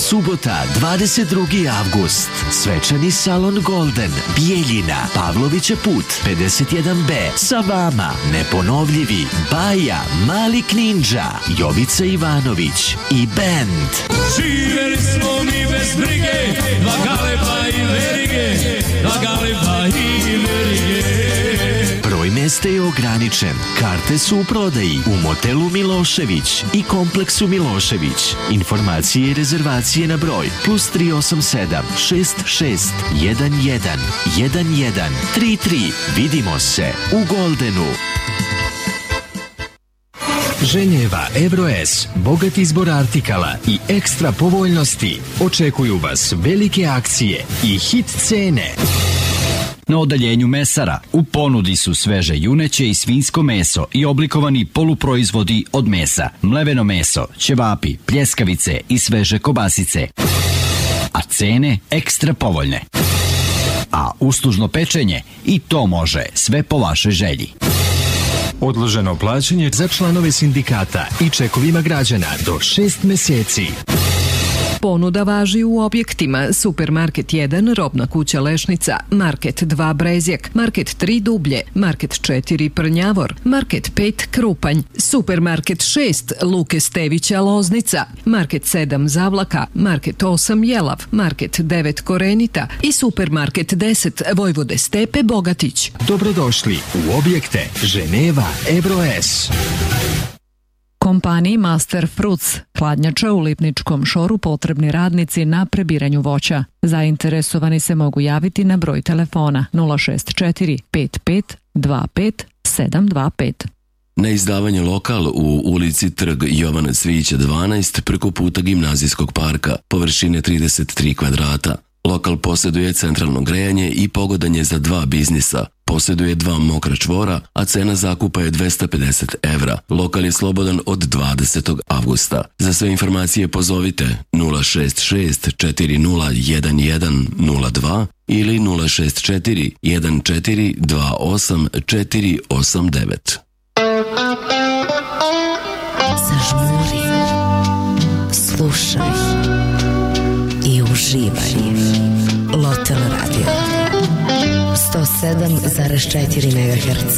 Subota, 22. avgust. Svečani salon Golden, Bijeljina, Pavlovića put, 51B. Sa vama, neponovljivi Baja, Mali Kninđa, Jovica Ivanović i band. Živjeli smo mi bez brige, dva galeba i verige, dva galeba i verige. Broj mesta je ograničen. Karte su u prodaji u motelu Milošević i kompleksu Milošević. Informacije i rezervacije na broj +387 66 11 11 33. Vidimo se u Goldenu. Ženjeva Euro S, bogat izbor artikala i ekstra povoljnosti. Očekuju vas velike akcije i hit cene. Na odaljenju mesara u ponudi su sveže juneće i svinjsko meso i oblikovani poluproizvodi od mesa, mleveno meso, ćevapi, pljeskavice i sveže kobasice. A cene ekstra povoljne. A uslužno pečenje i to može, sve po vašoj želji. Odloženo plaćanje za članove sindikata i čekovima građana do 6 meseci. Ponuda važi u objektima Supermarket 1, Robna kuća Lešnica, Market 2 Brezjak, Market 3 Dublje, Market 4 Prnjavor, Market 5 Krupanj, Supermarket 6 Luke Stevića Loznica, Market 7 Zavlaka, Market 8 Jelav, Market 9 Korenita i Supermarket 10 Vojvode Stepe Bogatić. Dobrodošli u objekte Ženeva Euro S. Kompaniji Master Fruits, hladnjača u Lipničkom Šoru, potrebni radnici na prebiranju voća. Zainteresovani se mogu javiti na broj telefona 064 55 25 725. Na izdavanje lokal u ulici Trg Jovana Cvijića 12 preko puta Gimnazijskog parka, površine 33 kvadrata. Lokal posjeduje centralno grejanje i pogodan je za 2 biznisa. Posjeduje 2 mokra čvora, a cena zakupa je 250 evra. Lokal je slobodan od 20. avgusta. Za sve informacije pozovite 066 4011 02 ili 064 1428 489. Zažmuri, slušaj i uživaj. Lotel Radio 107,4 MHz.